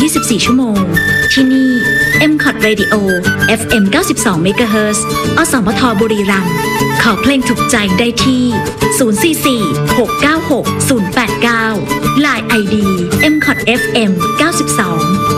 24 ชั่วโมงที่นี่ MCOT Radio FM 92 MHz อสมทบุรีรัมย์ขอเพลงถูกใจได้ที่ 044 696 089 Line ID MCOT FM 92